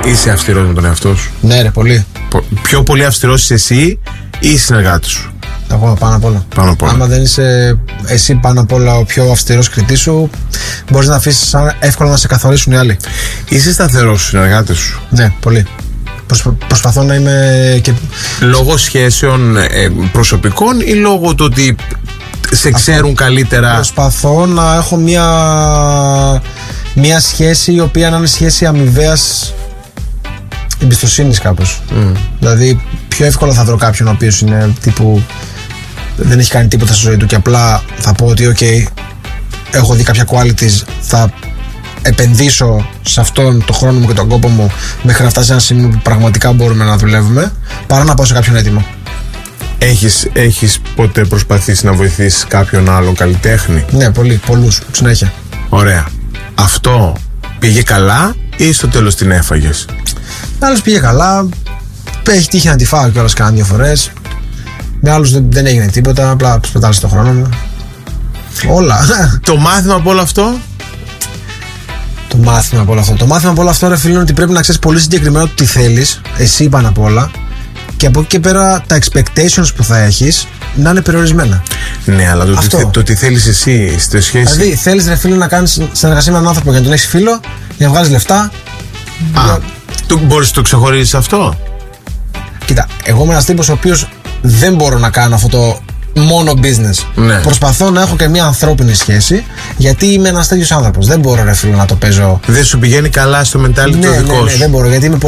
Είσαι αυστηρός με τον εαυτό σου? Ναι, ρε, πολύ. Πιο πολύ αυστηρός είσαι εσύ ή οι συνεργάτες σου? Εγώ πάνω απ' όλα. Πάνω απ' όλα. Άμα δεν είσαι εσύ πάνω απ' όλα ο πιο αυστηρός κριτής σου, μπορείς να αφήσεις εύκολα να σε καθορίσουν οι άλλοι. Είσαι σταθερός στους συνεργάτες σου? Ναι, πολύ. Προσπαθώ να είμαι και... Λόγω σχέσεων προσωπικών ή λόγω του ότι σε ξέρουν καλύτερα? Προσπαθώ να έχω μια σχέση η οποία να είναι σχέση αμοιβαίας εμπιστοσύνης κάπως. Δηλαδή πιο εύκολα θα βρω κάποιον ο οποίος είναι τύπου δεν έχει κάνει τίποτα στη ζωή του και απλά θα πω ότι ok, έχω δει κάποια qualities, θα επενδύσω σε αυτόν τον χρόνο μου και τον κόπο μου μέχρι να φτάσει σε ένα σημείο που πραγματικά μπορούμε να δουλεύουμε, παρά να πάω σε κάποιον έτοιμο. Έχεις ποτέ προσπαθήσει να βοηθήσεις κάποιον άλλον καλλιτέχνη? Ναι, πολλούς, συνέχεια. Ωραία. Αυτό πήγε καλά ή στο τέλος την έφαγες? Άλλος πήγε καλά, έχει τύχει να τη φάω κιόλας κάνα 2 φορές. Με άλλους δεν έγινε τίποτα, απλά σπατάλησα τον χρόνο μου. Όλα. Το μάθημα από όλο αυτό? Το μάθημα από όλο αυτό, ρε φίλε, είναι ότι πρέπει να ξέρεις πολύ συγκεκριμένα τι θέλεις, εσύ πάνω απ' όλα, και από εκεί και πέρα τα expectations που θα έχεις να είναι περιορισμένα. Ναι, αλλά το τι θέλεις εσύ στη σχέση. Δηλαδή, θέλεις, ρε φίλε, να κάνεις συνεργασία με έναν άνθρωπο για να τον έχεις φίλο, για να βγάλεις λεφτά. Μπορείς να το ξεχωρίσεις αυτό? Κοίτα, εγώ είμαι ένας τύπος ο οποίος δεν μπορώ να κάνω αυτό το μόνο business. Ναι. Προσπαθώ να έχω και μια ανθρώπινη σχέση, γιατί είμαι ένας τέτοιος άνθρωπος. Δεν μπορώ, ρε φίλε, να το παίζω. Δεν σου πηγαίνει καλά στο mentality το δικό σου? Ναι, δεν μπορώ, γιατί είμαι